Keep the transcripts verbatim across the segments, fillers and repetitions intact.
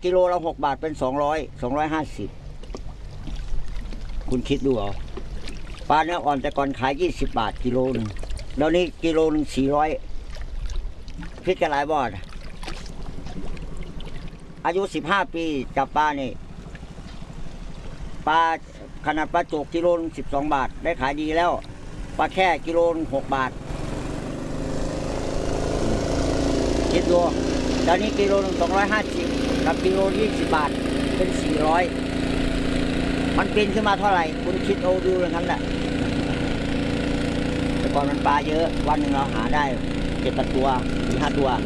กิโลละหกบาทเป็นสองร้อยสองร้อยห้าสิบคุณคิดดูเอาปลาเนื้ออ่อนแต่ก่อนขายยี่สิบบาทกิโลหนึ่งแล้วนี้กิโลหนึ่งสี่ร้อยคิดกันหลายบอดอายุสิบห้าปีจับปลานี่ปลาขนาดปลาจุกกิโลหนึ่งสิบสองบาทได้ขายดีแล้วปลาแค่กิโลหนึ่งหกบาทคิดดูตอนนี้กิโลหนึ่งสองร้อยห้าสิบกับกิโลยี่สิบบาทเป็นสี่ร้อยมันเป็นขึ้นมาเท่าไหร่คุณคิดเอาดูอย่างนั้นแหละแต่ก่อนมันปลาเยอะวันหนึ่งเราหาได้เจ็ดแปดตัวสี่ห้าตัว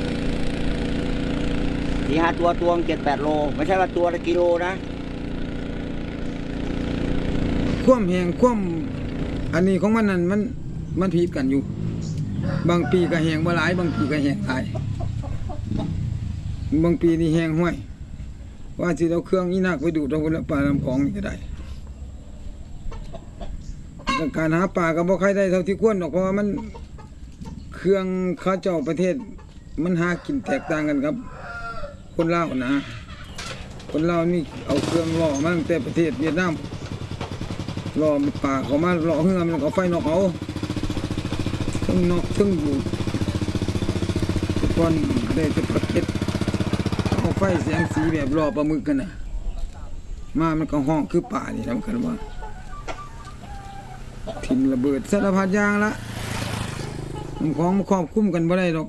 สี่ห้าตัวตัวเจ็ดแปดโลไม่ใช่ว่าตัวละกิโลนะคว่ำแหงคว่ำอันนี้ของมันนั่นมันมันผิดกันอยู่บางปีก็แหงบ่หลายบางปีก็แหงหลายบางปีนี่แหงห้วยว่าสิเอาเครื่องอีนักไปดูดเอาปลาลำของนี่ก็ได้การหาปลาก็บ่ค่อยได้เท่าที่ควรหรอกเพราะว่ามันเครื่องเขาเจ้าประเทศมันหากินแตกต่างกันครับคนลาวนะคนลาวนี่เอาเครื่องล่อมาตั้งแต่ประเทศเวียดนามล่อปลาเขามาล่อเฮือมันเขาไฟนอกเอาทั้งนอกทั้งอยู่ทุกคนได้จะประเทศเอาไฟแสงสีแบบล่อปลาหมึกกันนะมามันก็ห้องคือป่านี่ทำกันว่าทิ้งระเบิดสารพัดอย่างละมันของมันครอบคุ้มกันบ่ได้หรอก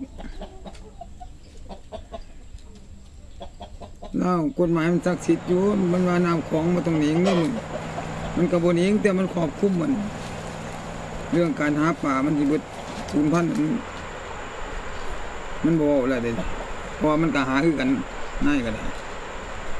แล้วกฎหมายมันศักดิ์สิทธิ์อยู่มันว่าน้ำของมาตรงนี้นี่มึงมันกระบวนเองแต่มันครอบคุ้มมันเรื่องการหาป่ามันที่เบิดสูญพันธุ์มันบ่อะไรเด้เพราะมันก็หาคือกันง่ายก็ได้